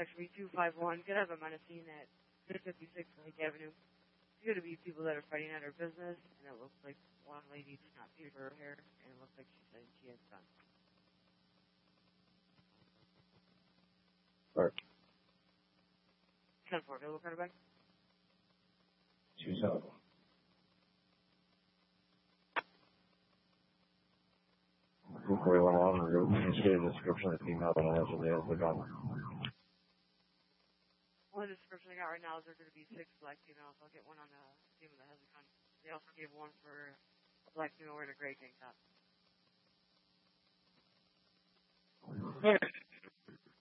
section B251. Could have a menacing at 656 Lake Avenue. It's going to be people that are fighting at her business, and it looks like one lady did not pay for her hair, and it looks like she said she has done. Right. 10-4, available quarterback. 2-7. Before we went on, you can see the description of the female that has the gun. Only description I got right now is there going to be 6 black females. I'll get one on the female that has a gun. They also gave one for a black female wearing a gray tank top.